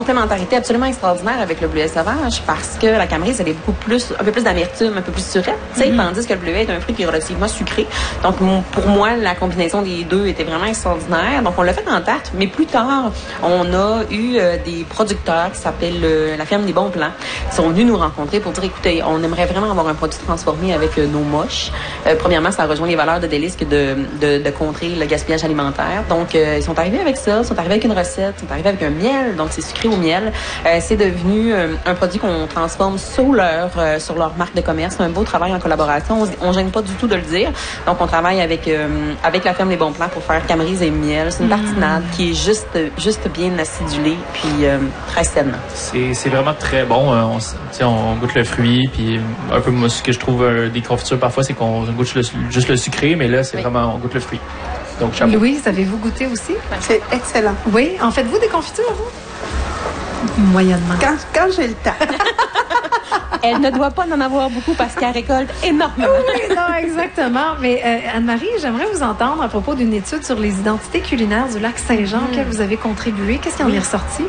complémentarité absolument extraordinaire avec le bleuet sauvage parce que la camerise, elle est un peu plus d'amertume, un peu plus surette, tandis que le bleuet est un fruit qui est relativement sucré. Donc, pour moi, la combinaison des deux était vraiment extraordinaire. Donc, on l'a fait en tarte, mais plus tard, on a eu des producteurs qui s'appellent la ferme des Bons Plans, qui sont venus nous rencontrer pour dire, écoutez, on aimerait vraiment avoir un produit transformé avec nos moches. Premièrement, ça rejoint les valeurs de Délice que de contrer le gaspillage alimentaire. Donc, ils sont arrivés avec ça, ils sont arrivés avec une recette, ils sont arrivés avec un miel, donc c'est sucré au miel. C'est devenu un produit qu'on transforme sur leur marque de commerce. C'est un beau travail en collaboration. On gêne pas du tout de le dire. Donc, on travaille avec la ferme des Bons Plans pour faire camerise et miel. C'est une tartinade qui est juste bien acidulée puis très saine. C'est vraiment très bon. On goûte le fruit puis un peu moi, ce que je trouve des confitures parfois, c'est qu'on goûte juste le sucré, mais là, c'est vraiment on goûte le fruit. Donc, chapeau. Louise, avez-vous goûté aussi? C'est excellent. Oui. En faites-vous des confitures, vous? Moyennement. Quand j'ai le temps. Elle ne doit pas en avoir beaucoup parce qu'elle récolte énormément. Oui, non, exactement. Mais Anne-Marie, j'aimerais vous entendre à propos d'une étude sur les identités culinaires du lac Saint-Jean auquel vous avez contribué. Qu'est-ce qui en est ressorti?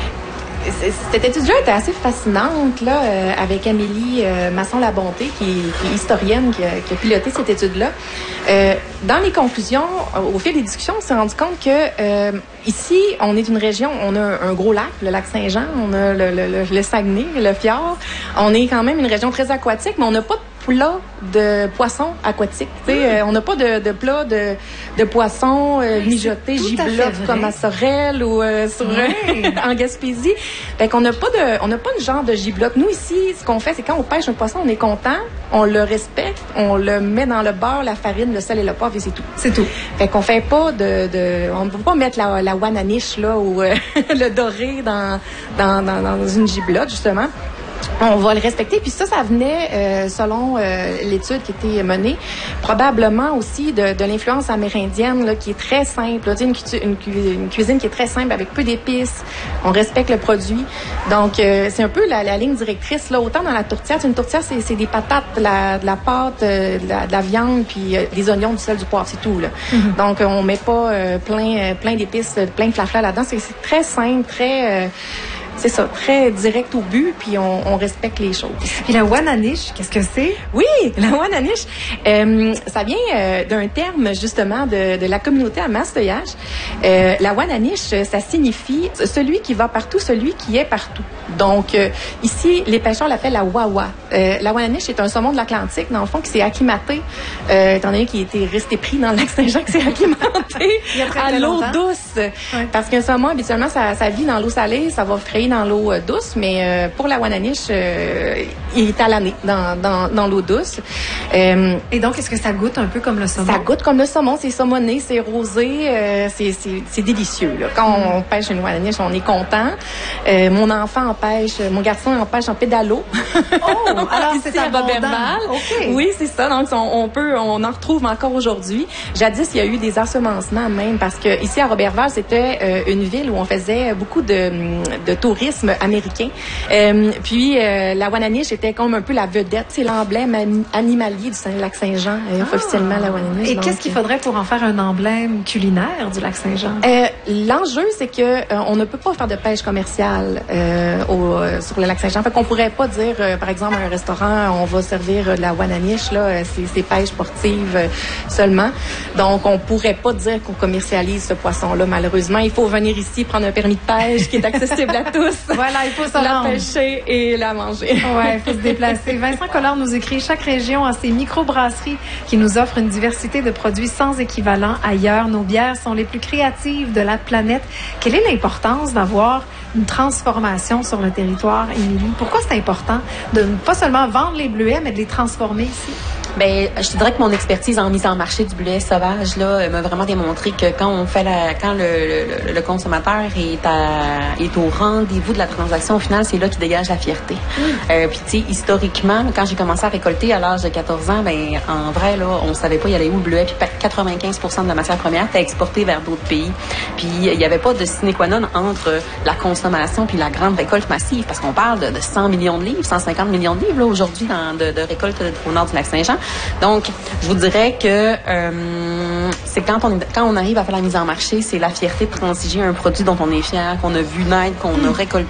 Cette étude-là était assez fascinante là, avec Amélie Masson-Labonté, qui est historienne, qui a piloté cette étude-là. Dans les conclusions, au fil des discussions, on s'est rendu compte que ici, on est une région, on a un gros lac, le lac Saint-Jean, on a le Saguenay, le fjord. On est quand même une région très aquatique, mais on n'a pas de plat de poissons aquatiques. On n'a pas de plat de poissons mijotés, giblottes comme à Sorel ou en Gaspésie. Fait qu'on n'a pas de genre de giblotte. Nous ici, ce qu'on fait, c'est quand on pêche un poisson, on est content, on le respecte, on le met dans le beurre, la farine, le sel et le poivre et c'est tout. C'est tout. Fait qu'on fait pas on ne peut pas mettre la wananiche là ou le doré dans une giblotte justement. On va le respecter. Puis ça venait, selon l'étude qui était menée, probablement aussi de l'influence amérindienne là, qui est très simple. Là, une cuisine qui est très simple avec peu d'épices. On respecte le produit. Donc, c'est un peu la ligne directrice. Là, autant dans la tourtière. Une tourtière, c'est des patates, de la pâte, de la viande, puis des oignons, du sel, du poivre. C'est tout. Là. Mm-hmm. Donc, on met pas plein d'épices, plein de flafla là-dedans. C'est très simple, c'est ça, très direct au but, puis on respecte les choses. Puis la wananiche, qu'est-ce que c'est? Oui, la wananiche, ça vient d'un terme justement de la communauté à Mastoyage. La wananiche, ça signifie celui qui va partout, celui qui est partout. Donc ici, les pêcheurs l'appellent la wawa. La wananiche est un saumon de l'Atlantique, dans le fond, qui s'est acclimaté, étant donné qu'il était resté pris dans le lac Saint-Jean, qui s'est acclimaté à l'eau douce. Ouais. Parce qu'un saumon, habituellement, ça vit dans l'eau salée, ça va frayer dans l'eau douce, mais pour la wananiche, il est à l'année dans l'eau douce. Et donc, est-ce que ça goûte un peu comme le saumon? Ça goûte comme le saumon, c'est saumonné, c'est rosé, c'est délicieux. Là. Quand on pêche une wananiche, on est content. Mon enfant en pêche, mon garçon en pêche en pédalo. Oh, alors c'est à Roberval. Okay. Oui, c'est ça. Donc, on en retrouve encore aujourd'hui. Jadis, il y a eu des ensemencements même, parce que ici à Roberval, c'était une ville où on faisait beaucoup de tourisme américain. Puis la wananiche était comme un peu la vedette. C'est l'emblème animalier du lac Saint-Jean, officiellement la wananiche. Et qu'est-ce qu'il faudrait pour en faire un emblème culinaire du lac Saint-Jean? L'enjeu, c'est que on ne peut pas faire de pêche commerciale sur le lac Saint-Jean. Fait qu'on pourrait pas dire, par exemple, à un restaurant, on va servir de la wananiche, là, c'est pêche sportive seulement. Donc, on pourrait pas dire qu'on commercialise ce poisson-là, malheureusement. Il faut venir ici prendre un permis de pêche qui est accessible à tous. Voilà, il faut la pêcher et la manger. Ouais, il faut se déplacer. Vincent Collard nous écrit: chaque région a ses microbrasseries qui nous offrent une diversité de produits sans équivalent ailleurs. Nos bières sont les plus créatives de la planète. Quelle est l'importance d'avoir une transformation sur le territoire, Émilie? Pourquoi c'est important de ne pas seulement vendre les bleuets, mais de les transformer ici? Ben, je dirais que mon expertise en mise en marché du bleuet sauvage là m'a vraiment démontré que quand le consommateur est au rendez-vous de la transaction, au final, c'est là qu'il dégage la fierté. Puis tu sais, historiquement, quand j'ai commencé à récolter à l'âge de 14 ans, ben en vrai là, on savait pas il y allait où le bleuet, puis 95% de la matière première était exportée vers d'autres pays. Puis il y avait pas de sine qua non entre la consommation puis la grande récolte massive, parce qu'on parle de 100 millions de livres, 150 millions de livres là aujourd'hui de récolte au nord du lac Saint-Jean. Donc, je vous dirais que c'est quand on arrive à faire la mise en marché, c'est la fierté de transiger un produit dont on est fier, qu'on a vu naître, qu'on a récolté